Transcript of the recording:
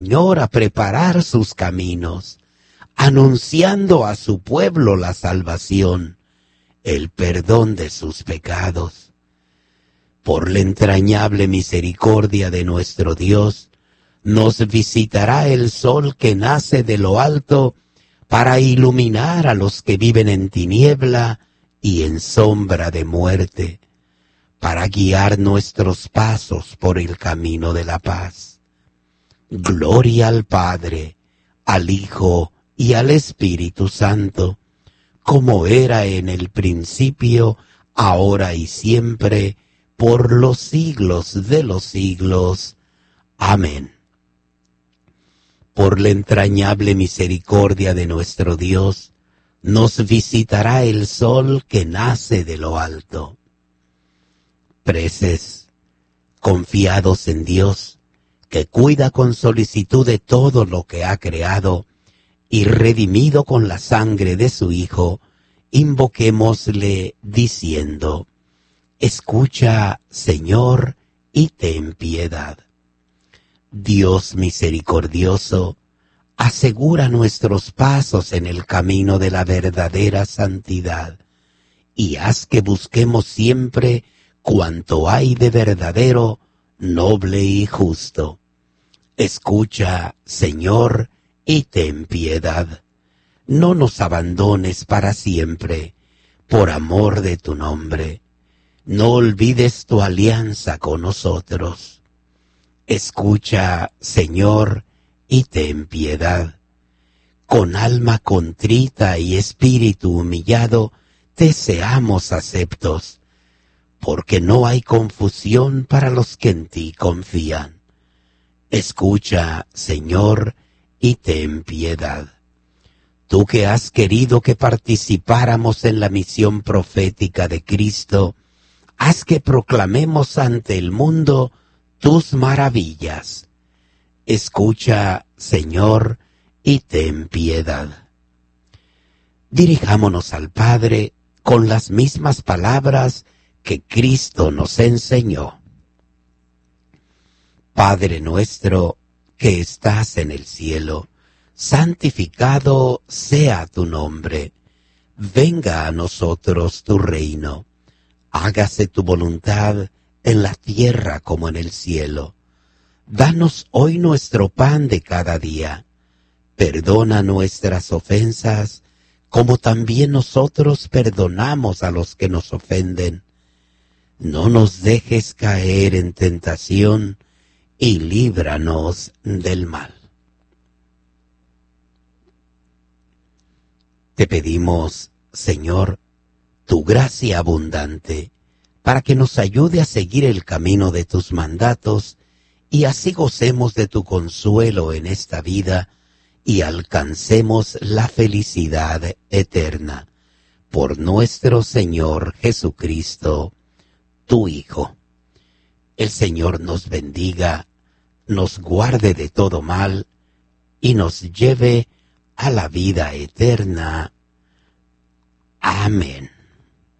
Señor a preparar sus caminos, anunciando a su pueblo la salvación, el perdón de sus pecados. Por la entrañable misericordia de nuestro Dios, nos visitará el sol que nace de lo alto para iluminar a los que viven en tiniebla y en sombra de muerte, para guiar nuestros pasos por el camino de la paz. Gloria al Padre, al Hijo y al Espíritu Santo, como era en el principio, ahora y siempre, por los siglos de los siglos. Amén. Por la entrañable misericordia de nuestro Dios, nos visitará el sol que nace de lo alto. Preces, confiados en Dios, que cuida con solicitud de todo lo que ha creado, y redimido con la sangre de su Hijo, invoquémosle diciendo: escucha, Señor, y ten piedad. Dios misericordioso, asegura nuestros pasos en el camino de la verdadera santidad, y haz que busquemos siempre cuanto hay de verdadero, noble y justo. Escucha, Señor, y ten piedad. No nos abandones para siempre, por amor de tu nombre. No olvides tu alianza con nosotros. Escucha, Señor, y ten piedad. Con alma contrita y espíritu humillado, te seamos aceptos, porque no hay confusión para los que en ti confían. Escucha, Señor, y ten piedad. Tú que has querido que participáramos en la misión profética de Cristo, haz que proclamemos ante el mundo tus maravillas. Escucha, Señor, y ten piedad. Dirijámonos al Padre con las mismas palabras que Cristo nos enseñó. Padre nuestro que estás en el cielo, santificado sea tu nombre. Venga a nosotros tu reino. Hágase tu voluntad en la tierra como en el cielo. Danos hoy nuestro pan de cada día. Perdona nuestras ofensas, como también nosotros perdonamos a los que nos ofenden. No nos dejes caer en tentación, y líbranos del mal. Te pedimos, Señor, tu gracia abundante, para que nos ayude a seguir el camino de tus mandatos, y así gocemos de tu consuelo en esta vida, y alcancemos la felicidad eterna. Por nuestro Señor Jesucristo, tu Hijo. El Señor nos bendiga, nos guarde de todo mal, y nos lleve a la vida eterna. Amén.